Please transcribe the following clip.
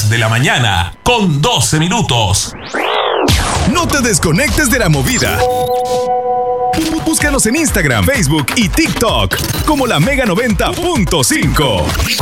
10 de la mañana, con 12 minutos. No te desconectes de la movida. Búscanos en Instagram, Facebook y TikTok como La Mega 90.5.